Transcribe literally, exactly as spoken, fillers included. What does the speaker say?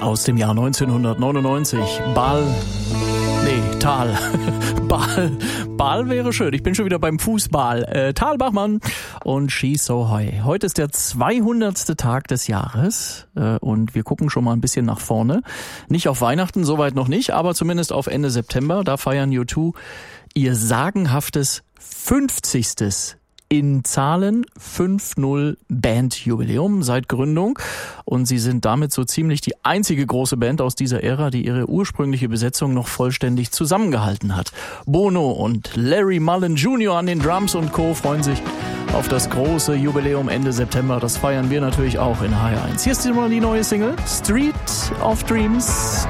aus dem Jahr neunzehnhundertneunundneunzig. Bal, nee, Tal. Bal, Bal wäre schön. Ich bin schon wieder beim Fußball. Äh, Tal Bachmann und She's So High. Heute ist der zweihundertste Tag des Jahres äh, und wir gucken schon mal ein bisschen nach vorne. Nicht auf Weihnachten, soweit noch nicht, aber zumindest auf Ende September. Da feiern U zwei ihr sagenhaftes fünfzigstes in Zahlen fünf null Bandjubiläum seit Gründung. Und sie sind damit so ziemlich die einzige große Band aus dieser Ära, die ihre ursprüngliche Besetzung noch vollständig zusammengehalten hat. Bono und Larry Mullen Junior an den Drums und Co. freuen sich auf das große Jubiläum Ende September. Das feiern wir natürlich auch in H R eins. Hier ist mal die neue Single Street of Dreams.